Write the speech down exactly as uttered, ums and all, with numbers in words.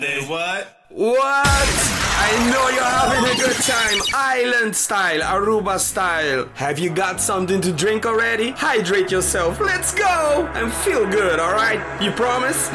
They what? What? I know you're having a good time. Island style, Aruba style. Have you got something to drink already? Hydrate yourself. Let's go and feel good, alright? You promise?